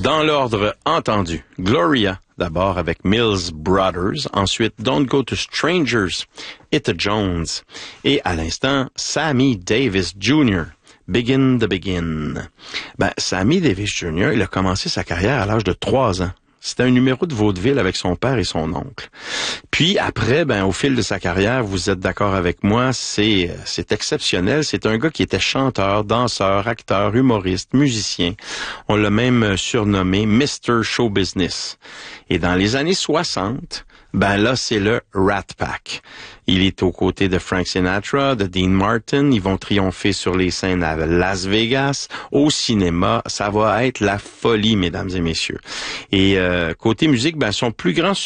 Dans l'ordre entendu, Gloria, d'abord avec Mills Brothers, ensuite Don't Go to Strangers, Etta Jones, et à l'instant, Sammy Davis Jr., Begin the Begin. Sammy Davis Jr., il a commencé sa carrière à l'âge de 3 ans. C'était un numéro de vaudeville avec son père et son oncle. Puis après, au fil de sa carrière, vous êtes d'accord avec moi, c'est exceptionnel. C'est un gars qui était chanteur, danseur, acteur, humoriste, musicien. On l'a même surnommé Mr. Show Business. Et dans les années 60, là, c'est le Rat Pack. Il est aux côtés de Frank Sinatra, de Dean Martin. Ils vont triompher sur les scènes à Las Vegas, au cinéma. Ça va être la folie, mesdames et messieurs. Et côté musique, son plus grand